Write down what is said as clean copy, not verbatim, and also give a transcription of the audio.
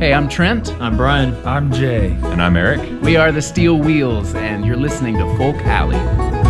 Hey, I'm Trent. I'm Brian. I'm Jay. And I'm Eric. We are the Steel Wheels, and you're listening to Folk Alley.